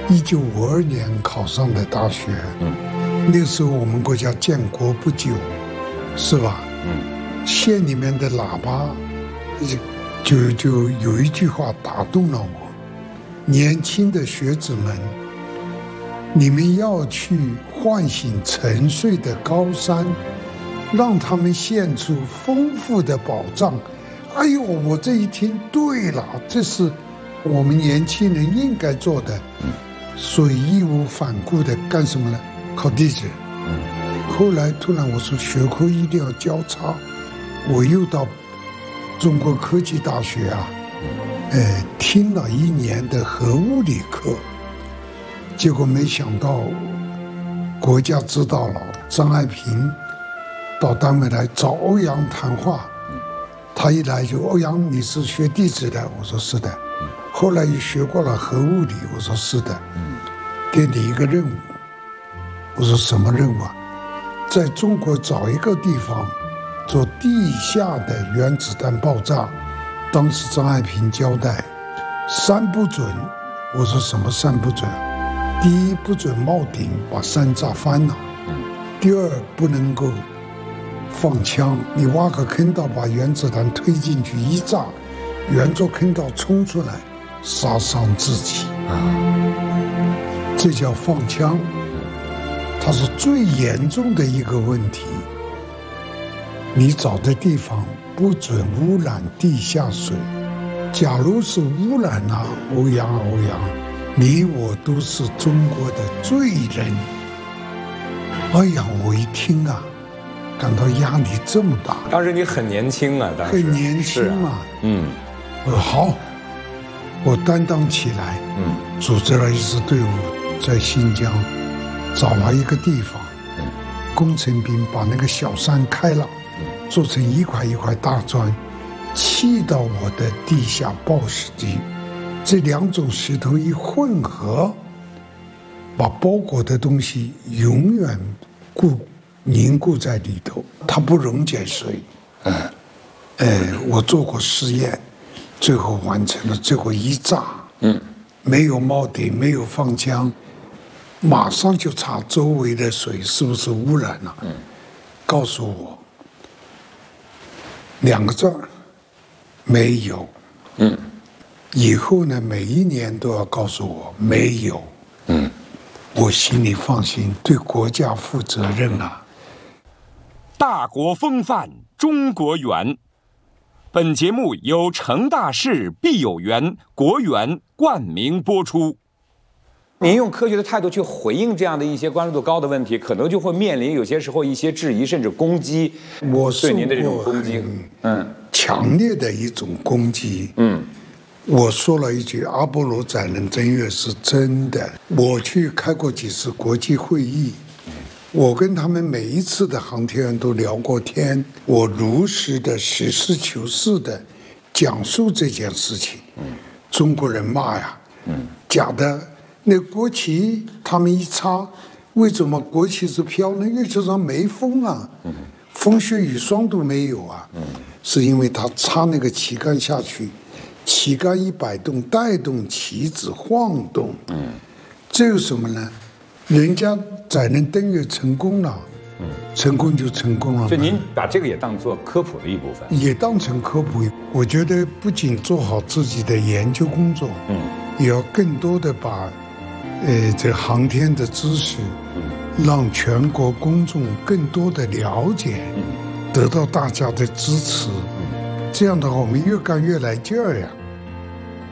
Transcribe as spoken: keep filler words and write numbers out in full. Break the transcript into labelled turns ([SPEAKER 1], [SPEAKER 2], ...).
[SPEAKER 1] 一九五二年考上的大学，嗯，那时候我们国家建国不久，是吧？嗯，县里面的喇叭就就有一句话打动了我：年轻的学子们，你们要去唤醒沉睡的高山，让他们献出丰富的宝藏。哎呦，我这一听，对了，这是我们年轻人应该做的。所以义无反顾的干什么呢？考地质。后来突然我说学科一定要交叉，我又到中国科技大学啊，呃，听了一年的核物理课，结果没想到国家知道了，张爱萍到单位来找欧阳谈话，他一来就欧阳你是学地质的，我说是的。后来又学过了核物理，我说是的，给你一个任务。我说什么任务啊？在中国找一个地方做地下的原子弹爆炸。当时张爱萍交代三不准，我说什么三不准？第一，不准冒顶把山炸翻了；第二，不能够放枪，你挖个坑道把原子弹推进去一炸，沿着坑道冲出来，杀伤自己啊！这叫放枪，它是最严重的一个问题。你找的地方不准污染地下水，假如是污染了，欧阳欧阳，你我都是中国的罪人。哎呀，我一听啊，感到压力这么大。
[SPEAKER 2] 当时你很年轻啊，当时
[SPEAKER 1] 很年轻嘛，啊、嗯，我说好，我担当起来，嗯，组织了一支队伍，在新疆找了一个地方，嗯，工程兵把那个小山开了，嗯，做成一块一块大砖，砌到我的地下报石机，这两种石头一混合，把包裹的东西永远固凝固在里头，它不溶解水。嗯，呃，我做过实验，最后完成了，最后一炸，嗯，没有冒顶，没有放枪，马上就查周围的水是不是污染了。嗯，告诉我两个字儿，没有。嗯，以后呢，每一年都要告诉我没有。嗯，我心里放心，对国家负责任啊。
[SPEAKER 3] 大国风范，中国园。本节目由成大事必有园国园冠名播出。
[SPEAKER 2] 您用科学的态度去回应这样的一些关注度高的问题，可能就会面临有些时候一些质疑甚至攻击。
[SPEAKER 1] 我
[SPEAKER 2] 对您的这种攻击，
[SPEAKER 1] 嗯，强烈的一种攻击。嗯，我说了一句阿波罗载人登月是真的。我去开过几次国际会议，我跟他们每一次的航天员都聊过天，我如实的实事求是的讲述这件事情。嗯，中国人骂呀，嗯，假的。那国旗他们一插，为什么国旗是飘呢？月球上没风啊，风雪雨霜都没有啊，是因为他插那个旗杆下去，旗杆一摆动，带动旗子晃动。嗯，这有什么呢？人家载人登月成功了，嗯，成功就成功了。
[SPEAKER 2] 所以您把这个也当作科普的一部分，
[SPEAKER 1] 也当成科普。我觉得不仅做好自己的研究工作，嗯，也要更多的把。呃，这航天的知识，让全国公众更多的了解，得到大家的支持，这样的话我们越干越来劲儿呀。